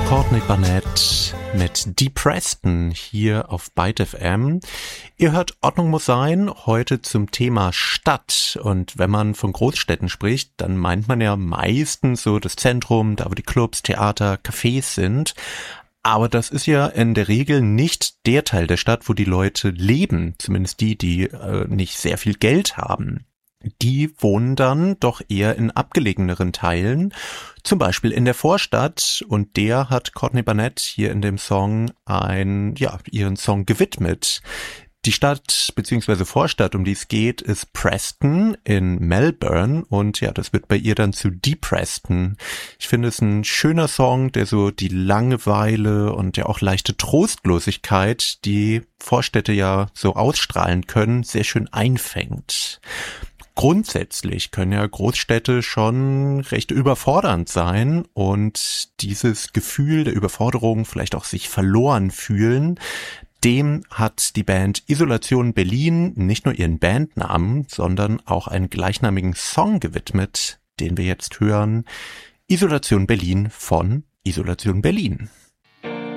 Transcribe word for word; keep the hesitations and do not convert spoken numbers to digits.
Courtney Barnett mit Dee Preston hier auf Byte F M. Ihr hört Ordnung muss sein, heute zum Thema Stadt. Und wenn man von Großstädten spricht, dann meint man ja meistens so das Zentrum, da wo die Clubs, Theater, Cafés sind. Aber das ist ja in der Regel nicht der Teil der Stadt, wo die Leute leben, zumindest die, die äh, nicht sehr viel Geld haben. Die wohnen dann doch eher in abgelegeneren Teilen, zum Beispiel in der Vorstadt, und der hat Courtney Barnett hier in dem Song ein, ja, ihren Song gewidmet. Die Stadt bzw. Vorstadt, um die es geht, ist Preston in Melbourne, und ja, das wird bei ihr dann zu Dee Preston. Ich finde es ein schöner Song, der so die Langeweile und ja auch leichte Trostlosigkeit, die Vorstädte ja so ausstrahlen können, sehr schön einfängt. Grundsätzlich können ja Großstädte schon recht überfordernd sein, und dieses Gefühl der Überforderung, vielleicht auch sich verloren fühlen, dem hat die Band Isolation Berlin nicht nur ihren Bandnamen, sondern auch einen gleichnamigen Song gewidmet, den wir jetzt hören. Isolation Berlin von Isolation Berlin.